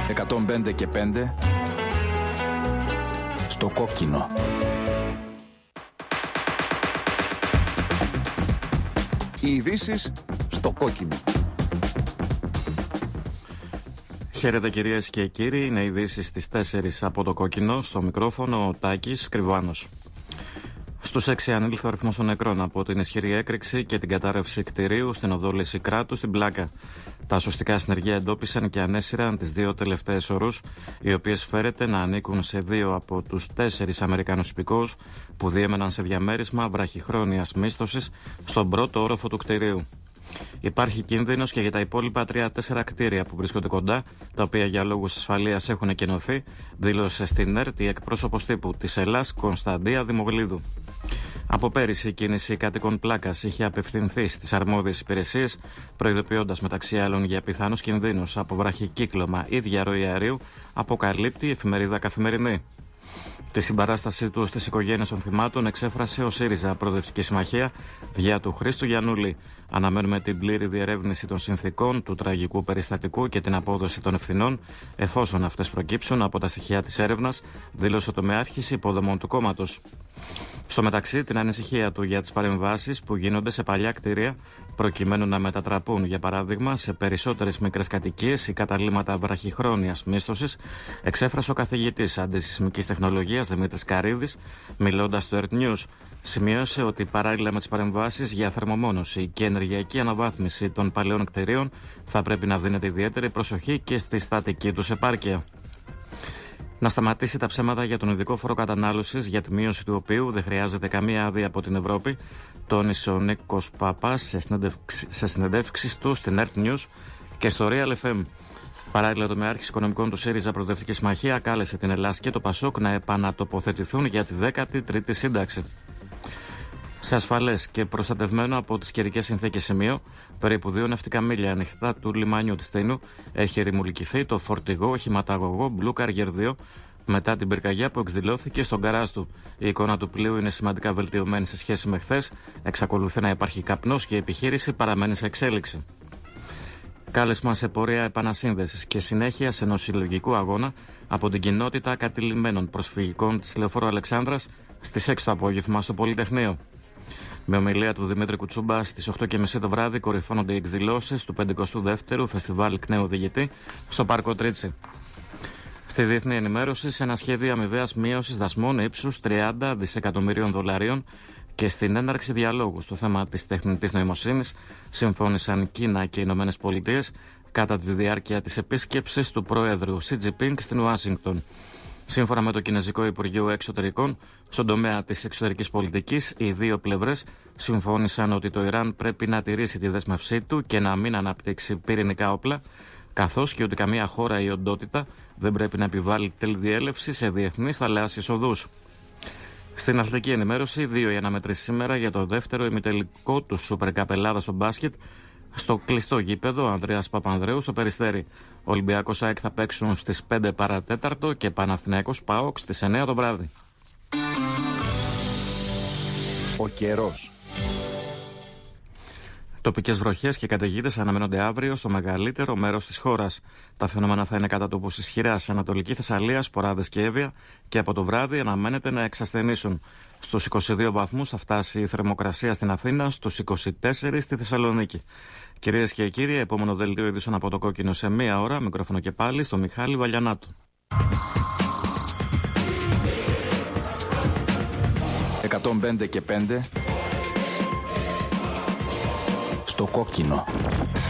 105 και 5 στο κόκκινο. Οι ειδήσεις στο κόκκινο. Χαίρετε κυρίες και κύριοι, είναι ειδήσεις στις 4 από το κόκκινο. Στο μικρόφωνο ο Τάκης Κρυβάνος. Στους 6 ανήλθε ο αριθμός των νεκρών από την ισχυρή έκρηξη και την κατάρρευση κτηρίου στην οδό Λυσικράτου στην Πλάκα. Τα σωστικά συνεργεία εντόπισαν και ανέσυραν τις 2 τελευταίες ορούς, οι οποίες φέρεται να ανήκουν σε 2 από τους 4 Αμερικάνους υπηκόους που διέμεναν σε διαμέρισμα βραχυχρόνιας μίσθωσης στον πρώτο όροφο του κτηρίου. Υπάρχει κίνδυνος και για τα υπόλοιπα 3-4 κτίρια που βρίσκονται κοντά, τα οποία για λόγους ασφαλείας έχουν εκενωθεί, δήλωσε στην ΕΡΤ η εκπρόσωπος τύπου της Ελλάς Κωνσταντία Δημογλίδου. Από πέρυσι η κίνηση κατοίκων Πλάκας είχε απευθυνθεί στις αρμόδιες υπηρεσίες, προειδοποιώντας μεταξύ άλλων για πιθανούς κινδύνους από βραχικύκλωμα ή διαρροή αερίου, αποκαλύπτει η εφημερίδα Καθημερινή. Τη συμπαράστασή του στις οικογένειες των θυμάτων εξέφρασε ο ΣΥΡΙΖΑ Προοδευτική Συμμαχία διά του Χρήστου Γιαννούλη. Αναμένουμε την πλήρη διερεύνηση των συνθηκών του τραγικού περιστατικού και την απόδοση των ευθυνών, εφόσον αυτές προκύψουν από τα στοιχεία της έρευνας, δήλωσε ο τομεάρχης υποδομών του κόμματος. Στο μεταξύ, την ανησυχία του για τις παρεμβάσεις που γίνονται σε παλιά κτίρια, προκειμένου να μετατραπούν, για παράδειγμα, σε περισσότερες μικρές κατοικίες ή καταλύματα βραχυχρόνιας μίσθωσης, εξέφρασε ο καθηγητής αντισυσμικής τεχνολογίας Δημήτρης Καρύδης, μιλώντας στο Earth News. Σημείωσε ότι παράλληλα με τις παρεμβάσεις για θερμομόνωση και ενεργειακή αναβάθμιση των παλαιών κτηρίων, θα πρέπει να δίνεται ιδιαίτερη προσοχή και στη στατική τους επάρκεια. Να σταματήσει τα ψέματα για τον ειδικό φόρο κατανάλωσης, για τη μείωση του οποίου δεν χρειάζεται καμία άδεια από την Ευρώπη, τόνισε ο Νίκος Παπάς σε συνεντεύξεις του στην Earth News και στο Real FM. Παράλληλα, το τομεάρχης οικονομικών του ΣΥΡΙΖΑ Προοδευτική Συμμαχία κάλεσε την Ελλάδα και το ΠΑΣΟΚ να επανατοποθετηθούν για τη 13η σύνταξη. Σε ασφαλές και προστατευμένο από τις καιρικές συνθήκες σημείο, περίπου 2 ναυτικά μίλια ανοιχτά του λιμάνιου της Τίνου, έχει ρημουλκηθεί το φορτηγό οχηματαγωγό Blue Carrier 2 μετά την πυρκαγιά που εκδηλώθηκε στον καράζ του. Η εικόνα του πλοίου είναι σημαντικά βελτιωμένη σε σχέση με χθες, εξακολουθεί να υπάρχει καπνός και η επιχείρηση παραμένει σε εξέλιξη. Κάλεσμα σε πορεία επανασύνδεσης και συνέχεια ενός συλλογικού αγώνα από την κοινότητα κατηλημμένων προσφυγικών της Λεωφόρου Αλεξάνδρας στις 6 το απόγευμα στο Πολυτεχνείο. Με ομιλία του Δημήτρη Κουτσούμπα στις 8:30 το βράδυ κορυφώνονται οι εκδηλώσεις του 52ου Φεστιβάλ Κνέου Οδηγητή στο Πάρκο Τρίτσι. Στη διεθνή ενημέρωση, σε ένα σχέδιο αμοιβαίας μείωσης δασμών ύψους 30 δισεκατομμυρίων δολαρίων και στην έναρξη διαλόγου στο θέμα της τεχνητής νοημοσύνης, συμφώνησαν Κίνα και οι Ηνωμένες Πολιτείες κατά τη διάρκεια της επίσκεψης του Πρόεδρου Σι Τζινπίνγκ στην Ουάσιγκτον. Σύμφωνα με το Κινέζικο Υπουργείο Εξωτερικών, στον τομέα της εξωτερικής πολιτικής, οι δύο πλευρές συμφώνησαν ότι το Ιράν πρέπει να τηρήσει τη δέσμευσή του και να μην αναπτύξει πυρηνικά όπλα, καθώς και ότι καμία χώρα ή οντότητα δεν πρέπει να επιβάλλει τελειδιέλευση σε διεθνείς θαλάσσιες οδούς. Στην αθλητική ενημέρωση, 2 οι αναμετρήσεις σήμερα για το δεύτερο ημιτελικό του Super Cup Ελλάδα στο μπάσκετ. Στο κλειστό γήπεδο, ο Ανδρέας Παπανδρέου στο Περιστέρι. Ολυμπιακός ΑΕΚ θα παίξουν στις 5 παρατέταρτο και Παναθηναϊκός ΠΑΟΚ στις 9 το βράδυ. Ο καιρός. Τοπικές βροχές και καταιγίδες αναμένονται αύριο στο μεγαλύτερο μέρος της χώρας. Τα φαινόμενα θα είναι κατά τόπους ισχυρά σε Ανατολική Θεσσαλία, Σποράδες και Εύβοια και από το βράδυ αναμένεται να εξασθενήσουν. Στους 22 βαθμούς θα φτάσει η θερμοκρασία στην Αθήνα, στους 24 στη Θεσσαλονίκη. Κυρίες και κύριοι, επόμενο δελτίο ειδήσεων από το κόκκινο σε 1 ώρα. Μικρόφωνο και πάλι στο Μιχάλη Βαλιανάτου. 105 και 5 στο κόκκινο.